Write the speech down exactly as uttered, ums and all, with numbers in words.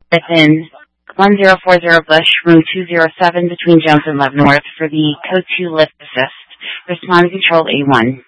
within one zero four zero Bush, room two zero seven between Jones and Love North for the Code two Lift Assist. Respond to Control A one.